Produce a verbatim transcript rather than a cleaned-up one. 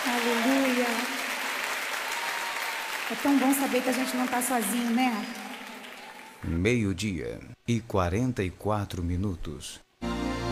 Aleluia. É tão bom saber que a gente não está sozinho, né? Meio-dia e quarenta e quatro minutos.